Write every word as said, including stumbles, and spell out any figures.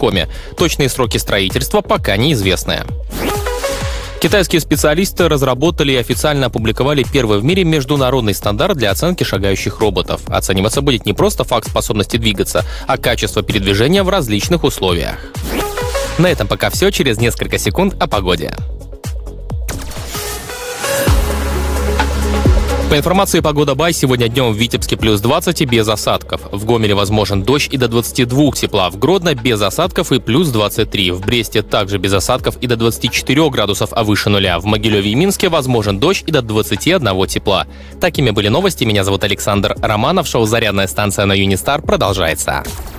Белкоме. Точные сроки строительства пока неизвестны. Китайские специалисты разработали и официально опубликовали первый в мире международный стандарт для оценки шагающих роботов. Оцениваться будет не просто факт способности двигаться, а качество передвижения в различных условиях. На этом пока все. Через несколько секунд о погоде. По информации Погода Бай, сегодня днем в Витебске плюс двадцать и без осадков. В Гомеле возможен дождь и до двадцати двух тепла. В Гродно без осадков и плюс двадцать три. В Бресте также без осадков и до двадцати четырёх градусов, а выше нуля. В Могилеве и Минске возможен дождь и до двадцати одного тепла. Такими были новости. Меня зовут Александр Романов. Шоу «Зарядная станция» на Юнистар продолжается.